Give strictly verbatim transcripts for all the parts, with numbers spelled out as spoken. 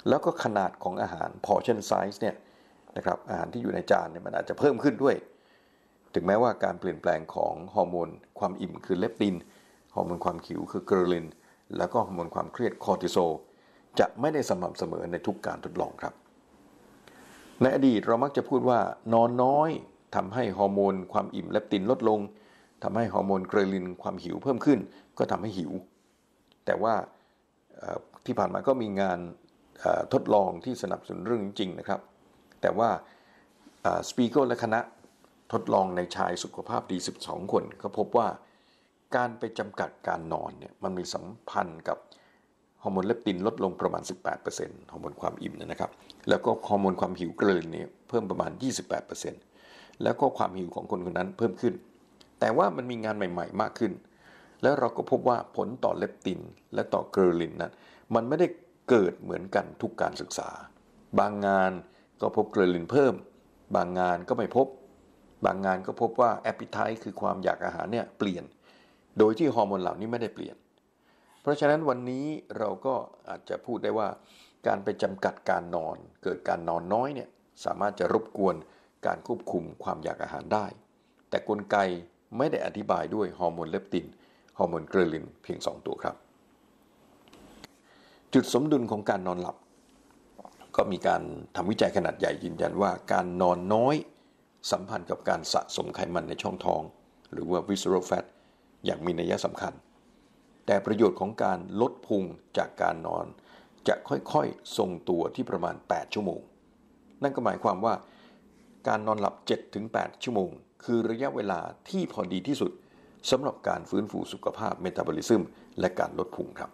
แล้วก็ขนาดของอาหาร portion size เนี่ยนะครับอาหารที่อยู่ในจานเนี่ยมันอาจจะเพิ่มขึ้นด้วยถึงแม้ว่าการเปลี่ยนแปลงของฮอร์โมนความอิ่มคือเลปตินฮอร์โมนความหิวคือเกเรลินแล้วก็ฮอร์โมนความเครียดคอร์ติโซลจะไม่ได้สม่ำเสมอในทุกการทดลองครับในอดีตเรามักจะพูดว่านอนน้อยทำให้ฮอร์โมนความอิ่มเลปตินลดลงทำให้ฮอร์โมนเกเรลินความหิวเพิ่มขึ้นก็ทำให้หิวแต่ว่าที่ผ่านมาก็มีงานทดลองที่สนับสนุนเรื่องจริงๆนะครับแต่ว่าสปีโกและคณะทดลองในชายสุขภาพดีสิบสองคนก็พบว่าการไปจำกัดการนอนเนี่ยมันมีสัมพันธ์กับฮอร์โมนเลปตินลดลงประมาณ สิบแปดเปอร์เซ็นต์ ฮอร์โมนความอิ่มเนี่ยนะครับแล้วก็ฮอร์โมนความหิวเกเรลินเนี่ยเพิ่มประมาณ ยี่สิบแปดเปอร์เซ็นต์ แล้วก็ความหิวของคนคนนั้นเพิ่มขึ้นแต่ว่ามันมีงานใหม่ๆมากขึ้นแล้วเราก็พบว่าผลต่อเลปตินและต่อเกเรลินนั้นมันไม่ได้เกิดเหมือนกันทุกการศึกษาบางงานก็พบเกเรลินเพิ่มบางงานก็ไม่พบบางงานก็พบว่าแอปปิไทต์คือความอยากอาหารเนี่ยเปลี่ยนโดยที่ฮอร์โมนเหล่านี้ไม่ได้เปลี่ยนเพราะฉะนั้นวันนี้เราก็อาจจะพูดได้ว่าการไปจำกัดการนอนเกิดการนอนน้อยเนี่ยสามารถจะรบกวนการควบคุมความอยากอาหารได้แต่กลไกไม่ได้อธิบายด้วยฮอร์โมนเลปตินฮอร์โมนเกเรลินเพียงสองตัวครับจุดสมดุลของการนอนหลับก็มีการทำวิจัยขนาดใหญ่ยืนยันว่าการนอนน้อยสัมพันธ์กับการสะสมไขมันในช่องท้องหรือว่า visceral fat อย่างมีนัยสำคัญแต่ประโยชน์ของการลดพุงจากการนอนจะค่อยๆทรงตัวที่ประมาณแปดชั่วโมงนั่นก็หมายความว่าการนอนหลับ เจ็ดถึงแปด ชั่วโมงคือระยะเวลาที่พอดีที่สุดสำหรับการฟื้นฟูสุขภาพเมตาบอลิซึมและการลดพุงครับ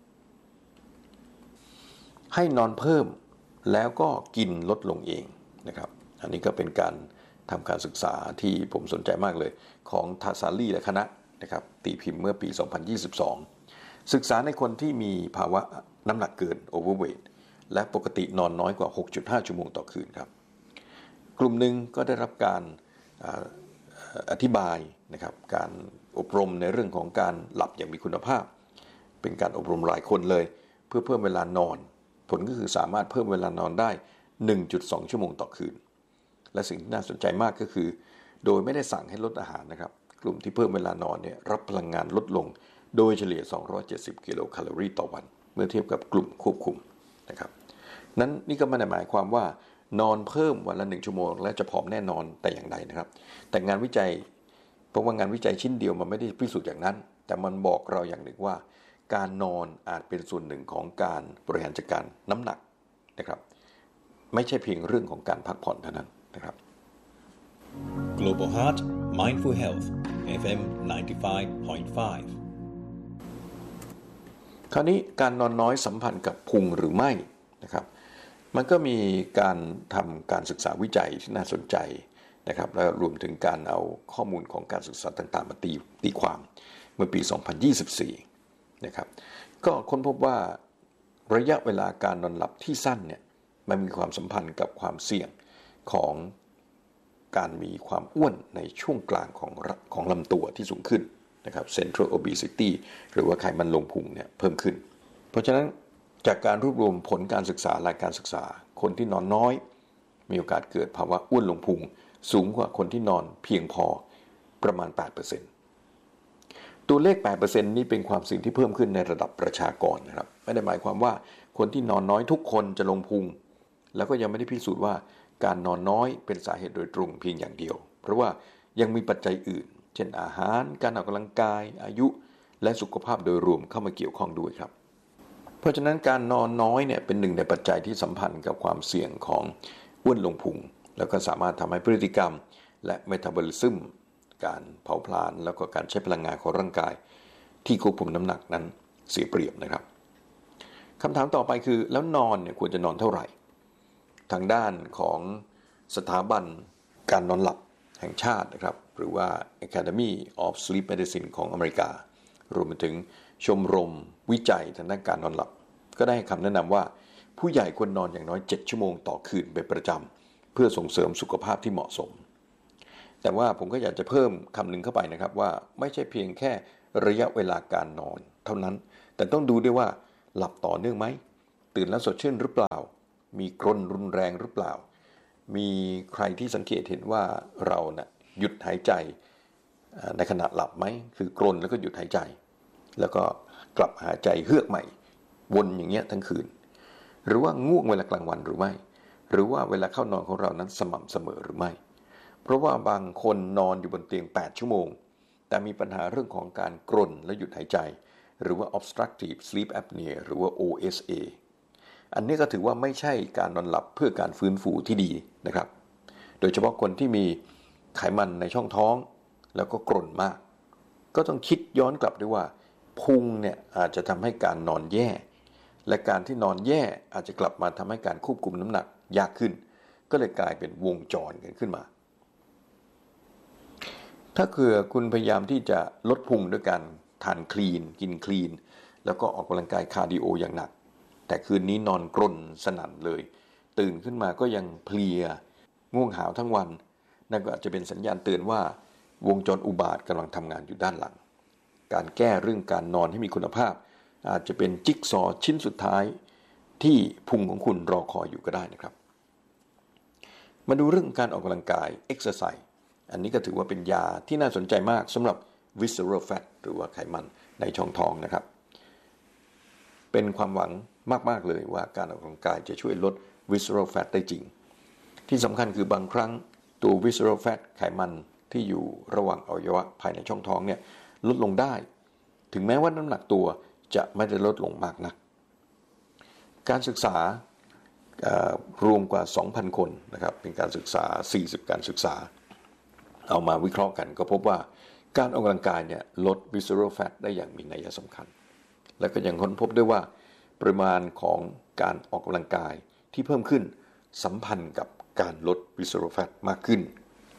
ให้นอนเพิ่มแล้วก็กินลดลงเองนะครับอันนี้ก็เป็นการทำการศึกษาที่ผมสนใจมากเลยของทาซาลีและคณะนะครับตีพิมพ์เมื่อปีสองพันยี่สิบสองศึกษาในคนที่มีภาวะน้ำหนักเกิน overweight และปกตินอนน้อยกว่า หกจุดห้า ชั่วโมงต่อคืนครับกลุ่มหนึ่งก็ได้รับการอธิบายนะครับการอบรมในเรื่องของการหลับอย่างมีคุณภาพเป็นการอบรมหลายคนเลยเพื่อเพิ่มเวลานอนผลก็คือสามารถเพิ่มเวลานอนได้ หนึ่งจุดสอง ชั่วโมงต่อคืนและสิ่งที่น่าสนใจมากก็คือโดยไม่ได้สั่งให้ลดอาหารนะครับกลุ่มที่เพิ่มเวลานอนเนี่ยรับพลังงานลดลงโดยเฉลี่ยสองร้อยเจ็ดสิบกิโลแคลอรี่ต่อวันเมื่อเทียบกับกลุ่มควบคุมนะครับนั้นนี่ก็ไม่ได้หมายความว่านอนเพิ่มวันละหนึ่งชั่วโมงและจะผอมแน่นอนแต่อย่างใดนะครับแต่งานวิจัยเพราะว่างานวิจัยชิ้นเดียวมันไม่ได้พิสูจน์อย่างนั้นแต่มันบอกเราอย่างหนึ่งว่าการนอนอาจเป็นส่วนหนึ่งของการบริหารจัดการน้ำหนักนะครับไม่ใช่เพียงเรื่องของการพักผ่อนเท่านั้นนะครับ Global Heart Mindful Health เอฟ เอ็ม ninety-five point five คราวนี้การนอนน้อยสัมพันธ์กับพุงหรือไม่นะครับมันก็มีการทำการศึกษาวิจัยที่น่าสนใจนะครับและรวมถึงการเอาข้อมูลของการศึกษาต่างๆมาตีตีความเมื่อปีสองพันยี่สิบสี่นะครับก็ค้นพบว่าระยะเวลาการนอนหลับที่สั้นเนี่ยมันมีความสัมพันธ์กับความเสี่ยงของการมีความอ้วนในช่วงกลางของของลำตัวที่สูงขึ้นนะครับ central obesity หรือว่าไขมันลงพุงเนี่ยเพิ่มขึ้นเพราะฉะนั้นจากการรวบรวมผลการศึกษารายการศึกษาคนที่นอนน้อยมีโอกาสเกิดภาวะอ้วนลงพุงสูงกว่าคนที่นอนเพียงพอประมาณ แปดเปอร์เซ็นต์ ตัวเลข แปดเปอร์เซ็นต์ นี้เป็นความเสี่ยงที่เพิ่มขึ้นในระดับประชากรนะครับไม่ได้หมายความว่าคนที่นอนน้อยทุกคนจะลงพุงแล้วก็ยังไม่ได้พิสูจน์ว่าการนอนน้อยเป็นสาเหตุโดยตรงเพียงอย่างเดียวเพราะว่ายังมีปัจจัยอื่นเช่นอาหารการออกกำลังกายอายุและสุขภาพโดยรวมเข้ามาเกี่ยวข้องด้วยครับเพราะฉะนั้นการนอนน้อยเนี่ยเป็นหนึ่งในปัจจัยที่สัมพันธ์กับความเสี่ยงของอ้วนลงพุงแล้วก็สามารถทำให้พฤติกรรมและเมตาบอลิซึมการเผาผลาญแล้วก็การใช้พลังงานของร่างกายที่ควบคุมน้ำหนักนั้นเสียเปรียบนะครับคำถามต่อไปคือแล้วนอนเนี่ยควรจะนอนเท่าไหร่ทางด้านของสถาบันการนอนหลับแห่งชาตินะครับหรือว่า Academy of Sleep Medicine ของอเมริการวมไปถึงชมรมวิจัยทางด้านการนอนหลับก็ได้คำแนะนำว่าผู้ใหญ่ควรนอนอย่างน้อยเจ็ดชั่วโมงต่อคืนเป็นประจำเพื่อส่งเสริมสุขภาพที่เหมาะสมแต่ว่าผมก็อยากจะเพิ่มคำหนึ่งเข้าไปนะครับว่าไม่ใช่เพียงแค่ระยะเวลาการนอนเท่านั้นแต่ต้องดูด้วยว่าหลับต่อเนื่องไหมตื่นแล้วสดชื่นหรือเปล่ามีกรนรุนแรงหรือเปล่ามีใครที่สังเกตเห็นว่าเรานะ่ะหยุดหายใจในขณะหลับไหมคือกรนแล้วก็หยุดหายใจแล้วก็กลับหายใจเฮือกใหม่วนอย่างเงี้ยทั้งคืนหรือว่าง่วงเวลากลางวันหรือไม่หรือว่าเวลาเข้านอนของเรานั้นสม่ำเสมอหรือไม่เพราะว่าบางคนนอนอยู่บนเตียงแปดชั่วโมงแต่มีปัญหาเรื่องของการกรนและหยุดหายใจหรือว่า obstructive sleep apnea หรือว่า โอ เอส เอ อันนี้ก็ถือว่าไม่ใช่การนอนหลับเพื่อการฟื้นฟูที่ดีนะครับโดยเฉพาะคนที่มีไขมันในช่องท้องแล้วก็กรนมากก็ต้องคิดย้อนกลับด้วยว่าพุงเนี่ยอาจจะทำให้การนอนแย่และการที่นอนแย่อาจจะกลับมาทำให้การควบคุมน้ำหนักยากขึ้นก็เลยกลายเป็นวงจรกันขึ้นมาถ้าเกิดคุณพยายามที่จะลดพุงด้วยการทานคลีนกินคลีนแล้วก็ออกกำลังกายคาร์ดิโออย่างหนักแต่คืนนี้นอนกรนสนั่นเลยตื่นขึ้นมาก็ยังเพลียง่วงหาวทั้งวันนั่นก็อาจจะเป็นสัญญาณเตือนว่าวงจรอุบาทกำลังทำงานอยู่ด้านหลังการแก้เรื่องการนอนให้มีคุณภาพอาจจะเป็นจิ๊กซอว์ชิ้นสุดท้ายที่พุงของคุณรอคอยอยู่ก็ได้นะครับมาดูเรื่องการออกกำลังกาย exercise อันนี้ก็ถือว่าเป็นยาที่น่าสนใจมากสำหรับ visceral fat หรือว่าไขมันในช่องท้องนะครับเป็นความหวังมากๆเลยว่าการออกกำลังกายจะช่วยลด visceral fat ได้จริงที่สำคัญคือบางครั้งตัว visceral fat ไขมันที่อยู่ระหว่างอวัยวะภายในช่องท้องเนี่ยลดลงได้ถึงแม้ว่าน้ำหนักตัวจะไม่ได้ลดลงมากนักการศึกษารวมกว่า สองพัน คนนะครับเป็นการศึกษาสี่สิบการศึกษาเอามาวิเคราะห์กันก็พบว่าการออกกำลังกายเนี่ยลด visceral fat ได้อย่างมีนัยสำคัญและก็ยังค้นพบด้วยว่าปริมาณของการออกกำลังกายที่เพิ่มขึ้นสัมพันธ์กับการลด visceral fat มากขึ้น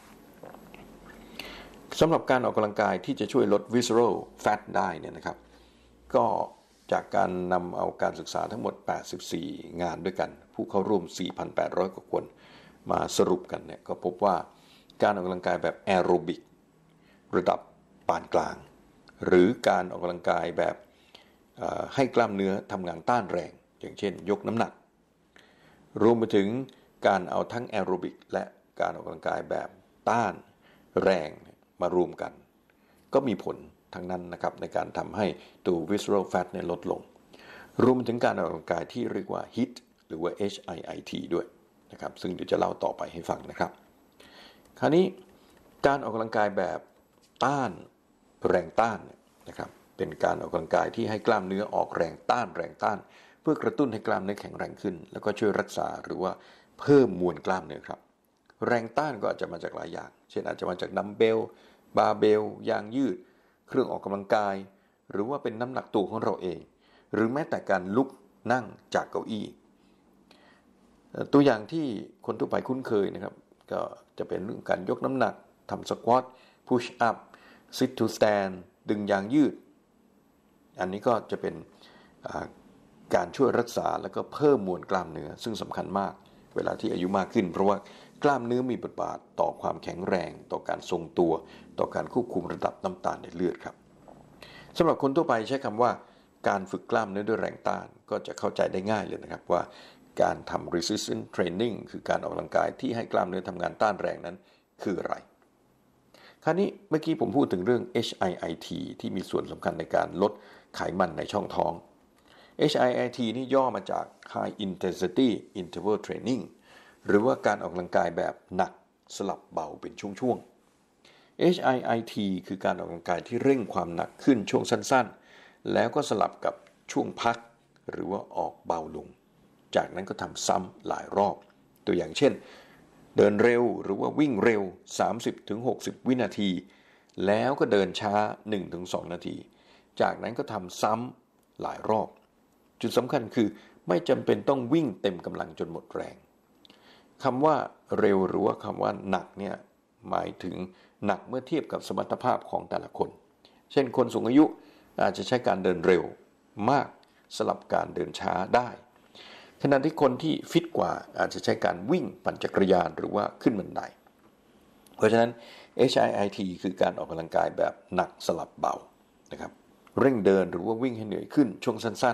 สำหรับการออกกำลังกายที่จะช่วยลด visceral fat ได้เนี่ยนะครับก็จากการนำเอาการศึกษาทั้งหมดแปดสิบสี่งานด้วยกันผู้เข้าร่วม สี่พันแปดร้อย กว่าคนมาสรุปกันเนี่ยก็พบว่าการออกกำลังกายแบบแอโรบิกระดับปานกลางหรือการออกกำลังกายแบบให้กล้ามเนื้อทำงานต้านแรงอย่างเช่นยกน้ำหนักรวมไปถึงการเอาทั้งแอโรบิกและการออกกำลังกายแบบต้านแรงมารวมกันก็มีผลทั้งนั้นนะครับในการทำให้ตัว visceral fat เนี่ยลดลงรวมถึงการออกกำลังกายที่เรียกว่า ฮิต หรือว่า เอช ไอ ไอ ที ด้วยนะครับซึ่งเดี๋ยวจะเล่าต่อไปให้ฟังนะครับคราวนี้การออกกำลังกายแบบต้านแรงต้านนะครับเป็นการออกกำลังกายที่ให้กล้ามเนื้อออกแรงต้านแรงต้านเพื่อกระตุ้นให้กล้ามเนื้อแข็งแรงขึ้นแล้วก็ช่วยรักษาหรือว่าเพิ่มมวลกล้ามเนื้อครับแรงต้านก็อาจจะมาจากหลายอย่างเช่นอาจจะมาจากดัมเบลบาร์เบลยางยืดเครื่องออกกำลังกายหรือว่าเป็นน้ำหนักตัวของเราเองหรือแม้แต่การลุกนั่งจากเก้าอี้ตัวอย่างที่คนทั่วไปคุ้นเคยนะครับก็จะเป็นเรื่องการยกน้ำหนักทำสควอตพุชอัพซิททูสแตนดึงยางยืดอันนี้ก็จะเป็นการช่วยรักษาและก็เพิ่มมวลกล้ามเนื้อซึ่งสำคัญมากเวลาที่อายุมากขึ้นเพราะว่ากล้ามเนื้อมีบทบาทต่อความแข็งแรงต่อการทรงตัวต่อการควบคุมระดับน้ำตาลในเลือดครับสำหรับคนทั่วไปใช้คำว่าการฝึกกล้ามเนื้อด้วยแรงต้านก็จะเข้าใจได้ง่ายเลยนะครับว่าการทำ resistance training คือการออกกำลังกายที่ให้กล้ามเนื้อทำงานต้านแรงนั้นคืออะไรคราวนี้เมื่อกี้ผมพูดถึงเรื่อง เอช ไอ ไอ ที ที่มีส่วนสำคัญในการลดไขมันในช่องท้อง เอช ไอ ไอ ที นี่ย่อมาจาก High Intensity Interval Training หรือว่าการออกกำลังกายแบบหนักสลับเบาเป็นช่วงๆ เอช ไอ ไอ ที คือการออกกำลังกายที่เร่งความหนักขึ้นช่วงสั้นๆแล้วก็สลับกับช่วงพักหรือว่าออกเบาลงจากนั้นก็ทำซ้ำหลายรอบตัวอย่างเช่นเดินเร็วหรือว่าวิ่งเร็ว สามสิบถึงหกสิบ วินาทีแล้วก็เดินช้า หนึ่งถึงสอง นาทีจากนั้นก็ทำซ้ำหลายรอบจุดสำคัญคือไม่จำเป็นต้องวิ่งเต็มกำลังจนหมดแรงคำว่าเร็วหรือว่าคำว่าหนักเนี่ยหมายถึงหนักเมื่อเทียบกับสมรรถภาพของแต่ละคนเช่นคนสูงอายุอาจจะใช้การเดินเร็วมากสลับการเดินช้าได้ขณะที่คนที่ฟิตกว่าอาจจะใช้การวิ่งปั่นจักรยานหรือว่าขึ้นบันไดเพราะฉะนั้น เอช ไอ ไอ ที คือการออกกำลังกายแบบหนักสลับเบานะครับเร่งเดินหรือว่าวิ่งให้เหนื่อยขึ้นช่วงสั้น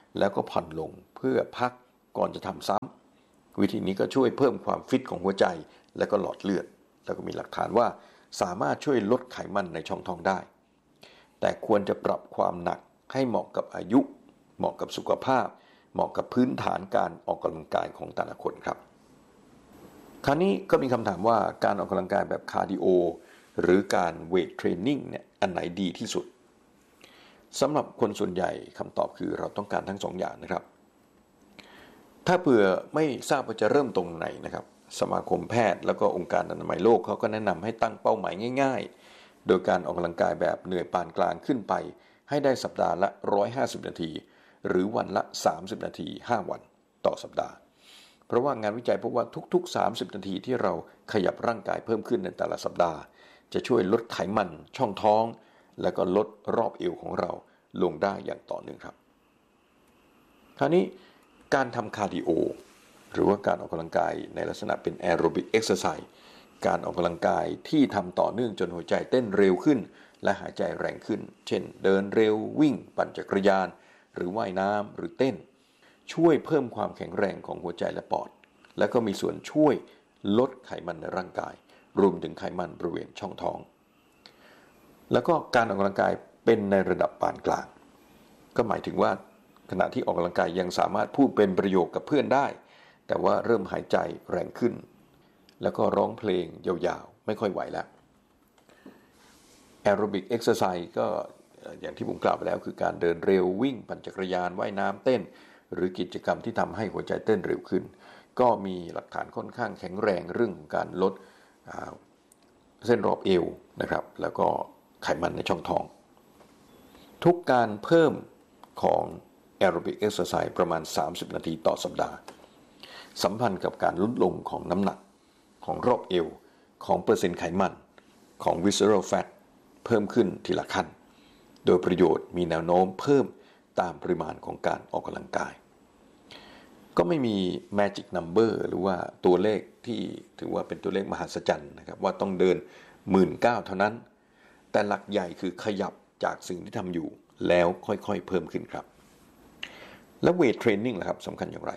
แล้วก็ผ่อนลงเพื่อพักก่อนจะทำซ้ำวิธีนี้ก็ช่วยเพิ่มความฟิตของหัวใจและก็หลอดเลือดแล้วก็มีหลักฐานว่าสามารถช่วยลดไขมันในช่องท้องได้แต่ควรจะปรับความหนักให้เหมาะกับอายุเหมาะกับสุขภาพเหมาะกับพื้นฐานการออกกำลังกายของแต่ละคนครับคราวนี้ก็มีคำถามว่าการออกกำลังกายแบบคาร์ดิโอหรือการเวทเทรนนิ่งเนี่ยอันไหนดีที่สุดสำหรับคนส่วนใหญ่คำตอบคือเราต้องการทั้งสองอย่างนะครับถ้าเผื่อไม่ทราบว่าจะเริ่มตรงไหนนะครับสมาคมแพทย์แล้วก็องค์การอนามัยโลกเขาก็แนะนำให้ตั้งเป้าหมายง่ายๆโดยการออกกำลังกายแบบเหนื่อยปานกลางขึ้นไปให้ได้สัปดาห์ละหนึ่งร้อยห้าสิบนาทีหรือวันละสามสิบนาทีห้าวันต่อสัปดาห์เพราะว่างานวิจัยพบว่าทุกๆสามสิบนาทีที่เราขยับร่างกายเพิ่มขึ้นในแต่ละสัปดาห์จะช่วยลดไขมันช่องท้องและก็ลดรอบเอวของเราลงได้อย่างต่อเนื่องครับคราวนี้การทำคาร์ดิโอหรือว่าการออกกำลังกายในลักษณะเป็นแอโรบิกเอ็กซ์ไซส์การออกกำลังกายที่ทำต่อเนื่องจนหัวใจเต้นเร็วขึ้นและหายใจแรงขึ้นเช่นเดินเร็ววิ่งปั่นจักรยานหรือว่ายน้ำหรือเต้นช่วยเพิ่มความแข็งแรงของหัวใจและปอดและก็มีส่วนช่วยลดไขมันในร่างกายรวมถึงไขมันบริเวณช่องท้องแล้วก็การออกกำลังกายเป็นในระดับปานกลางก็หมายถึงว่าขณะที่ออกกำลังกายยังสามารถพูดเป็นประโยคกับเพื่อนได้แต่ว่าเริ่มหายใจแรงขึ้นแล้วก็ร้องเพลงยาวๆไม่ค่อยไหวแล้วแอโรบิกเอ็กซ์ไซส์ก็อย่างที่ผมกล่าวไปแล้วคือการเดินเร็ววิ่งปั่นจักรยานว่ายน้ำเต้นหรือกิจกรรมที่ทำให้หัวใจเต้นเร็วขึ้นก็มีหลักฐานค่อนข้างแข็งแรงเรื่องของการลดเส้นรอบเอวนะครับแล้วก็ไขมันในช่องท้องทุกการเพิ่มของแอโรบิกเอ็กซ์ไซส์ประมาณสามสิบนาทีต่อสัปดาห์สัมพันธ์กับการลดลงของน้ำหนักของรอบเอวของเปอร์เซ็นต์ไขมันของ visceral fat เพิ่มขึ้นทีละขั้นโดยประโยชน์มีแนวโน้มเพิ่มตามปริมาณของการออกกำลังกายก็ไม่มี magic number หรือว่าตัวเลขที่ถือว่าเป็นตัวเลขมหัศจรรย์นะครับว่าต้องเดิน หนึ่งหมื่นเก้าพัน เท่านั้นแต่หลักใหญ่คือขยับจากสิ่งที่ทำอยู่แล้วค่อยๆเพิ่มขึ้นครับแล้วเวทเทรนนิ่งล่ะครับสำคัญอย่างไร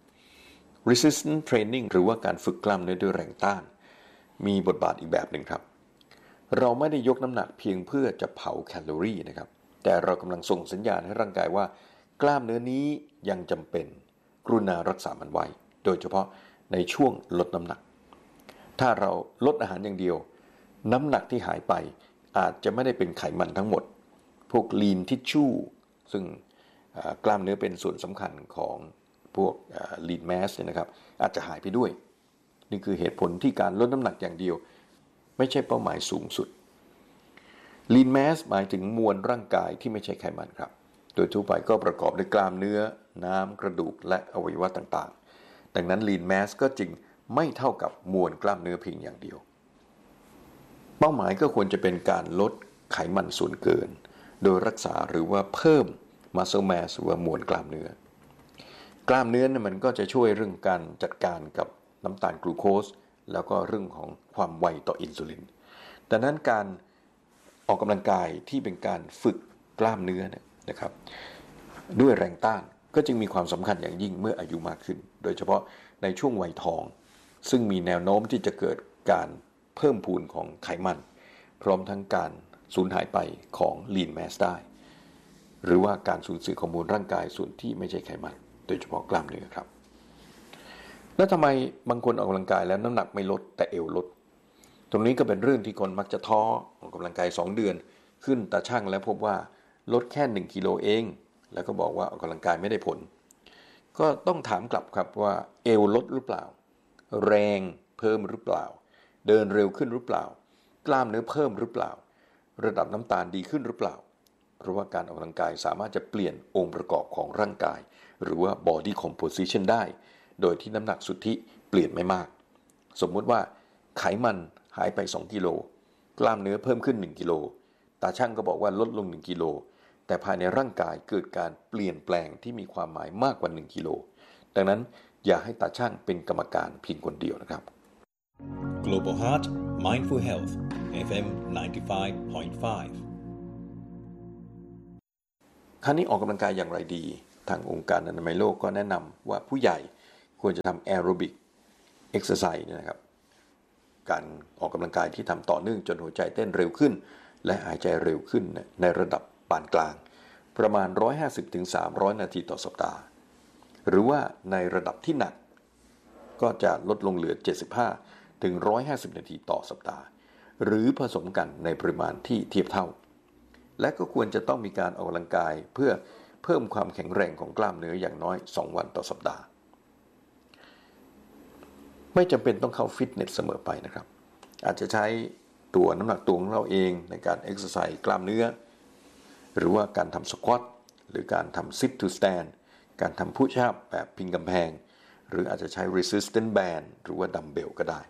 resistance training หรือว่าการฝึกกล้ามเนื้อด้วยแรงต้านมีบทบาทอีกแบบหนึ่งครับเราไม่ได้ยกน้ำหนักเพียงเพื่อจะเผาแคลอรี่นะครับแต่เรากำลังส่งสัญญาณให้ร่างกายว่ากล้ามเนื้อนี้ยังจำเป็นกรุณารักษามันไว้โดยเฉพาะในช่วงลดน้ำหนักถ้าเราลดอาหารอย่างเดียวน้ำหนักที่หายไปอาจจะไม่ได้เป็นไขมันทั้งหมดพวก lean tissue ซึ่งกล้ามเนื้อเป็นส่วนสำคัญของพวก lean mass เนี่ยนะครับอาจจะหายไปด้วยนี่คือเหตุผลที่การลดน้ำหนักอย่างเดียวไม่ใช่เป้าหมายสูงสุด lean mass หมายถึงมวลร่างกายที่ไม่ใช่ไขมันครับโดยทั่วไปก็ประกอบด้วยกล้ามเนื้อน้ำกระดูกและอวัยวะต่างๆดังนั้น lean mass ก็จึงไม่เท่ากับมวลกล้ามเนื้อเพียงอย่างเดียวเป้าหมายก็ควรจะเป็นการลดไขมันส่วนเกินโดยรักษาหรือว่าเพิ่ม muscle mass หรือว่ามวลกล้ามเนื้อกล้ามเนื้อเนี่ยมันก็จะช่วยเรื่องการจัดการกับน้ำตาลกลูโคสแล้วก็เรื่องของความไวต่ออินซูลินดังนั้นการออกกำลังกายที่เป็นการฝึกกล้ามเนื้อเนี่ยนะครับด้วยแรงต้านก็จึงมีความสำคัญอย่างยิ่งเมื่ออายุมากขึ้นโดยเฉพาะในช่วงวัยทองซึ่งมีแนวโน้มที่จะเกิดการเพิ่มพูนของไขมันพร้อมทั้งการสูญหายไปของ lean mass ได้หรือว่าการสูญเสียของมวลร่างกายส่วนที่ไม่ใช่ไขมันโดยเฉพาะกล้ามเนื้อครับแล้วทำไมบางคนออกกำลังกายแล้วน้ำหนักไม่ลดแต่เอวลดตรงนี้ก็เป็นเรื่องที่คนมักจะท้อออกกำลังกายสองเดือนขึ้นตาช่างแล้วพบว่าลดแค่หนึ่งกิโลเองแล้วก็บอกว่าออกกำลังกายไม่ได้ผลก็ต้องถามกลับครับว่าเอวลดหรือเปล่าแรงเพิ่มหรือเปล่าเดินเร็วขึ้นหรือเปล่ากล้ามเนื้อเพิ่มหรือเปล่าระดับน้ำตาลดีขึ้นหรือเปล่าเพราะว่าการออกกำลังกายสามารถจะเปลี่ยนองค์ประกอบของร่างกายหรือว่า body composition ได้โดยที่น้ำหนักสุทธิเปลี่ยนไม่มากสมมุติว่าไขมันหายไปสองกิโลกล้ามเนื้อเพิ่มขึ้นหนึ่งกิโลตาช่างก็บอกว่าลดลงหนึ่งกิโลแต่ภายในร่างกายเกิดการเปลี่ยนแปลงที่มีความหมายมากกว่าหนึ่งกิโลดังนั้นอย่าให้ตาช่างเป็นกรรมการเพียงคนเดียวนะครับ Global Heart Mindful Health เอฟ เอ็ม ninety-five point five คราวนี้ออกกำลังกายอย่างไรดีทางองค์การอนามัยโลกก็แนะนำว่าผู้ใหญ่ควรจะทำแอโรบิกเอ็กซ์ไซส์นะครับการออกกำลังกายที่ทำต่อเนื่องจนหัวใจเต้นเร็วขึ้นและหายใจเร็วขึ้นในระดับปานกลางประมาณ หนึ่งร้อยห้าสิบถึงสามร้อย นาทีต่อสัปดาห์หรือว่าในระดับที่หนักก็จะลดลงเหลือ เจ็ดสิบห้าถึงหนึ่งร้อยห้าสิบ นาทีต่อสัปดาห์หรือผสมกันในปริมาณที่เทียบเท่าและก็ควรจะต้องมีการออกกำลังกายเพื่อเพิ่มความแข็งแรงของกล้ามเนื้ออย่างน้อยสองวันต่อสัปดาห์ไม่จำเป็นต้องเข้าฟิตเนสเสมอไปนะครับอาจจะใช้ตัวน้ำหนักตัวของเราเองในการเอ็กซ์ไซส์กล้ามเนื้อหรือว่าการทำสควอตหรือการทำ sit to stand การทำพุชอัพแบบพิงกำแพงหรืออาจจะใช้ resistance band หรือว่าดัมเบลก็ได้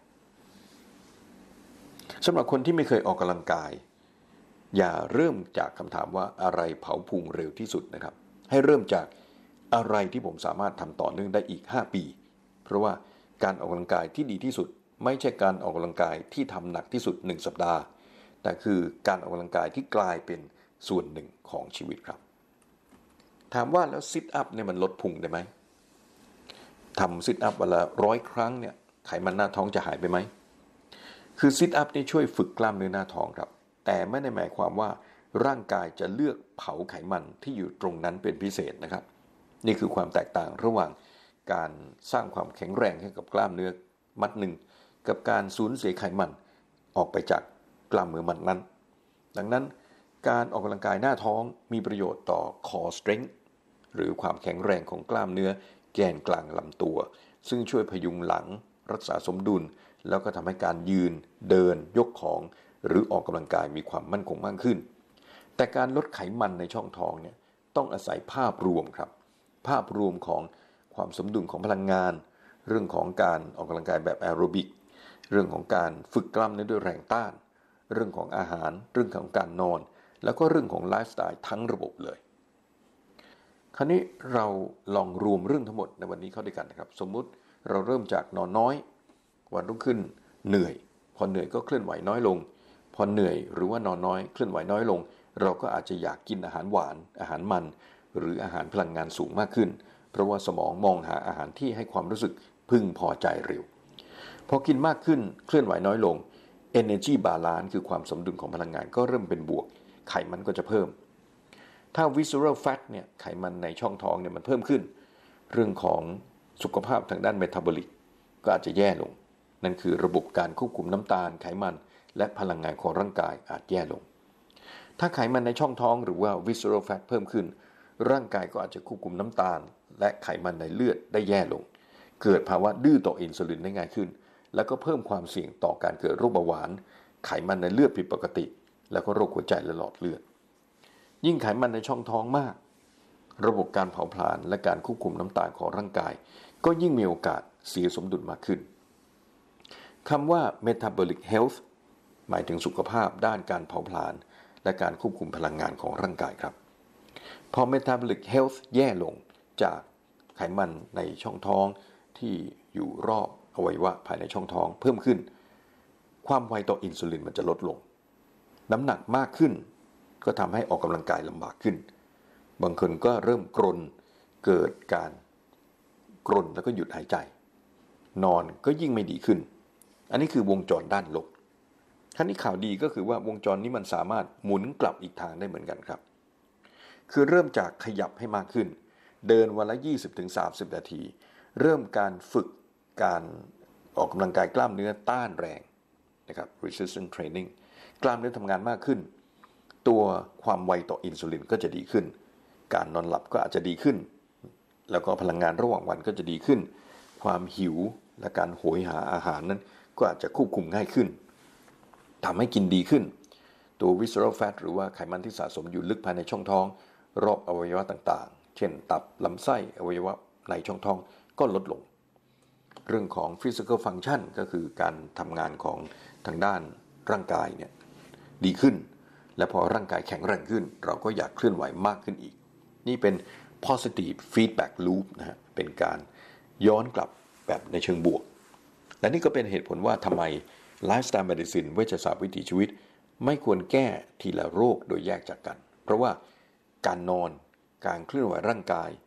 สำหรับคนที่ไม่เคยออกกำลังกายอย่าเริ่มจากคำถามว่าอะไรเผาพุงเร็วที่สุดนะครับให้เริ่มจากอะไรที่ผมสามารถทำต่อเนื่องได้อีกห้าปีเพราะว่าการออกกำลังกายที่ดีที่สุดไม่ใช่การออกกำลังกายที่ทำหนักที่สุดหนึ่งสัปดาห์แต่คือการออกกำลังกายที่กลายเป็นส่วนหนึ่งของชีวิตครับถามว่าแล้วซิทอัพเนี่ยมันลดพุงได้ไหมทำซิทอัพวันละร้อยครั้งเนี่ยไขมันหน้าท้องจะหายไปไหมคือซิทอัพนี่ช่วยฝึกกล้ามเนื้อหน้าท้องครับแต่ไม่ได้หมายความว่าร่างกายจะเลือกเผาไขมันที่อยู่ตรงนั้นเป็นพิเศษนะครับนี่คือความแตกต่างระหว่างการสร้างความแข็งแรงให้กับกล้ามเนื้อมัดหนึ่งกับการสูญเสียไขมันออกไปจากกล้ามเนื้อมัดนั้นดังนั้นการออกกำลังกายหน้าท้องมีประโยชน์ต่อ core strength หรือความแข็งแรงของกล้ามเนื้อแกนกลางลำตัวซึ่งช่วยพยุงหลังรักษาสมดุลแล้วก็ทำให้การยืนเดินยกของหรือออกกำลังกายมีความมั่นคงมากขึ้นแต่การลดไขมันในช่องท้องเนี่ยต้องอาศัยภาพรวมครับภาพรวมของความสมดุลของพลังงานเรื่องของการออกกำลังกายแบบแอโรบิกเรื่องของการฝึกกล้ามเนื้อด้วยแรงต้านเรื่องของอาหารเรื่องของการนอนแล้วก็เรื่องของไลฟ์สไตล์ทั้งระบบเลยคราวนี้เราลองรวมเรื่องทั้งหมดในวันนี้เข้าด้วยกันนะครับสมมุติเราเริ่มจากนอนน้อยวันรุ่งขึ้นเหนื่อยพอเหนื่อยก็เคลื่อนไหวน้อยลงพอเหนื่อยหรือว่านอนน้อยเคลื่อนไหวน้อยลงเราก็อาจจะอยากกินอาหารหวานอาหารมันหรืออาหารพลังงานสูงมากขึ้นเพราะว่าสมองมองหาอาหารที่ให้ความรู้สึกพึงพอใจเร็วพอกินมากขึ้นเคลื่อนไหวน้อยลง energy balance คือความสมดุลของพลังงานก็เริ่มเป็นบวกไขมันก็จะเพิ่มถ้า visceral fat เนี่ยไขมันในช่องท้องเนี่ยมันเพิ่มขึ้นเรื่องของสุขภาพทางด้าน metabolic ก็อาจจะแย่ลงนั่นคือระบบการควบคุมน้ำตาลไขมันและพลังงานของร่างกายอาจแย่ลงถ้าไขมันในช่องท้องหรือว่า visceral fat เพิ่มขึ้นร่างกายก็อาจจะควบคุมน้ำตาลและไขมันในเลือดได้แย่ลงเกิดภาวะดื้อต่ออินซูลินได้ง่ายขึ้นแล้วก็เพิ่มความเสี่ยงต่อการเกิดโรคเบาหวานไขมันในเลือดผิดปกติแล้วก็โรคหัวใจและหลอดเลือดยิ่งไขมันในช่องท้องมากระบบการเผาผลาญและการควบคุมน้ำตาลของร่างกายก็ยิ่งมีโอกาสเสียสมดุลมากขึ้นคำว่า metabolic health หมายถึงสุขภาพด้านการเผาผลาญและการควบคุมพลังงานของร่างกายครับพอ metabolic health แย่ลงจากไขมันในช่องท้องที่อยู่รอบอวัยวะภายในช่องท้องเพิ่มขึ้นความไวต่ออินซูลินมันจะลดลงน้ำหนักมากขึ้นก็ทำให้ออกกำลังกายลำบากขึ้นบางคนก็เริ่มกรนเกิดการกรนแล้วก็หยุดหายใจนอนก็ยิ่งไม่ดีขึ้นอันนี้คือวงจรด้านลบคราวนี้ข่าวดีก็คือว่าวงจรนี้มันสามารถหมุนกลับอีกทางได้เหมือนกันครับคือเริ่มจากขยับให้มากขึ้นเดินวันละ ยี่สิบถึงสามสิบ นาทีเริ่มการฝึกการออกกำลังกายกล้ามเนื้อต้านแรงนะครับ resistance training กล้ามเนื้อทำงานมากขึ้นตัวความไวต่ออินซูลินก็จะดีขึ้นการนอนหลับก็อาจจะดีขึ้นแล้วก็พลังงานระหว่างวันก็จะดีขึ้นความหิวและการโหยหาอาหารนั้นก็อาจจะควบคุมง่ายขึ้นทำให้กินดีขึ้นตัว visceral fat หรือว่าไขมันที่สะสมอยู่ลึกภายในช่องท้องรอบอวัยวะต่างๆเช่นตับลำไส้อวัยวะในช่องท้องก็ลดลงเรื่องของ physical function ก็คือการทำงานของทางด้านร่างกายเนี่ยดีขึ้นและพอร่างกายแข็งแรงขึ้นเราก็อยากเคลื่อนไหวมากขึ้นอีกนี่เป็น positive feedback loop นะฮะเป็นการย้อนกลับแบบในเชิงบวกและนี่ก็เป็นเหตุผลว่าทำไม lifestyle medicine เวชศาสตร์วิถีชีวิตไม่ควรแก้ทีละโรคโดยแยกจากกันเพราะว่าการนอนการเคลื่อนไหวร่างกาย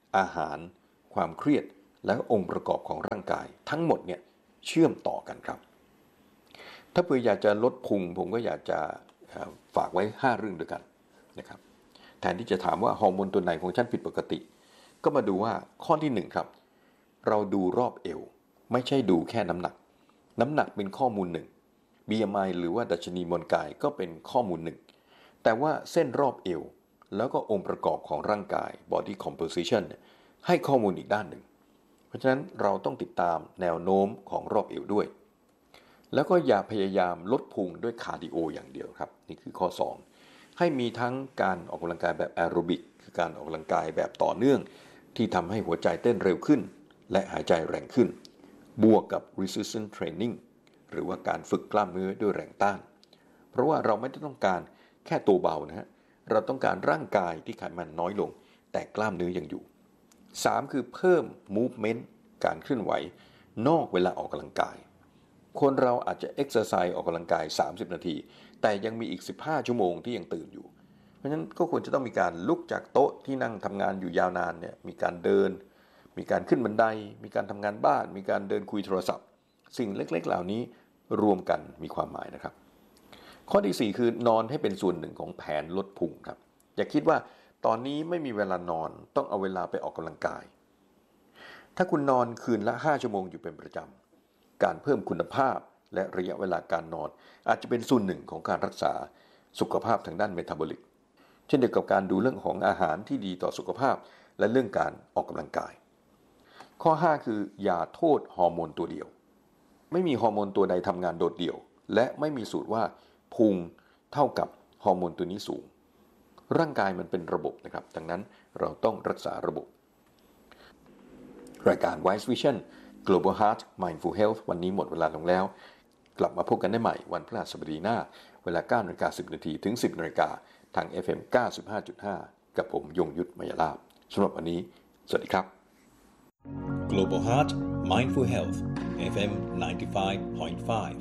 อาหารความเครียดและองค์ประกอบของร่างกายทั้งหมดเนี่ยเชื่อมต่อกันครับถ้าเพื่ออยากจะลดพุงผมก็อยากจะฝากไว้ห้าเรื่องด้วยกันนะครับแทนที่จะถามว่าฮอร์โมนตัวไหนของฉันผิดปกติก็มาดูว่าข้อที่หนึ่งครับเราดูรอบเอวไม่ใช่ดูแค่น้ำหนักน้ำหนักเป็นข้อมูลหนึ่ง บี เอ็ม ไอ หรือว่าดัชนีมวลกายก็เป็นข้อมูลหนึ่งแต่ว่าเส้นรอบเอวแล้วก็องค์ประกอบของร่างกาย body composition ให้ข้อมูลอีกด้านหนึ่งเพราะฉะนั้นเราต้องติดตามแนวโน้มของรอบเอวด้วยแล้วก็อย่าพยายามลดพุงด้วยคาร์ดิโออย่างเดียวครับนี่คือข้อสองให้มีทั้งการออกกำลังกายแบบแอโรบิกคือการออกกำลังกายแบบต่อเนื่องที่ทำให้หัวใจเต้นเร็วขึ้นและหายใจแรงขึ้นบวกกับ resistance training หรือว่าการฝึกกล้ามเนื้อด้วยแรงต้านเพราะว่าเราไม่ได้ต้องการแค่ตัวเบานะฮะเราต้องการร่างกายที่ไขมันน้อยลงแต่กล้ามเนื้อยังอยู่สามคือเพิ่ม movement การเคลื่อนไหวนอกเวลาออกกำลังกายคนเราอาจจะ exercise ออกกำลังกายสามสิบนาทีแต่ยังมีอีกสิบห้าชั่วโมงที่ยังตื่นอยู่เพราะฉะนั้นก็ควรจะต้องมีการลุกจากโต๊ะที่นั่งทำงานอยู่ยาวนานเนี่ยมีการเดินมีการขึ้นบันไดมีการทำงานบ้านมีการเดินคุยโทรศัพท์สิ่งเล็กๆเหล่านี้รวมกันมีความหมายนะครับข้อที่สี่คือนอนให้เป็นส่วนหนึ่งของแผนลดพุงครับอย่าคิดว่าตอนนี้ไม่มีเวลานอนต้องเอาเวลาไปออกกำลังกายถ้าคุณนอนคืนละห้าชั่วโมงอยู่เป็นประจำการเพิ่มคุณภาพและระยะเวลาการนอนอาจจะเป็นส่วนหนึ่งของการรักษาสุขภาพทางด้านเมตาบอลิกเช่นเดียวกับการดูเรื่องของอาหารที่ดีต่อสุขภาพและเรื่องการออกกำลังกายข้อห้าคืออย่าโทษฮอร์โมนตัวเดียวไม่มีฮอร์โมนตัวใดทำงานโดดเดี่ยวและไม่มีสูตรว่าพุงเท่ากับฮอร์โมนตัวนี้สูงร่างกายมันเป็นระบบนะครับดังนั้นเราต้องรักษาระบบรายการ Wise Vision Global Heart Mindful Health วันนี้หมดเวลาลงแล้วกลับมาพบกันได้ใหม่วันพฤหัสบดีหน้าเวลา เก้านาฬิกาสิบนาทีถึง สิบนาฬิกาทาง เอฟ เอ็ม เก้าสิบห้าจุดห้า กับผมยงยุทธมยลาภสำหรับวันนี้สวัสดีครับ Global Heart Mindful Health เอฟ เอ็ม ninety-five point five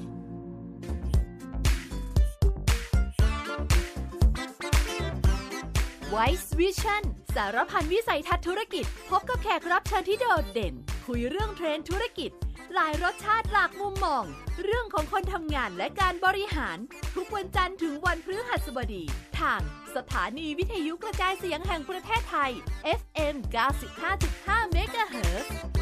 Wise Vision สารพันวิสัยทัศน์ธุรกิจพบกับแขกรับเชิญที่โดดเด่นคุยเรื่องเทรนด์ธุรกิจหลายรสชาติหลากมุมมองเรื่องของคนทำงานและการบริหารทุกวันจันทร์ถึงวันพฤหัสบดีทางสถานีวิทยุกระจายเสียงแห่งประเทศไทย เอฟ เอ็ม เก้าสิบห้าจุดห้า เมกะเฮิรตซ์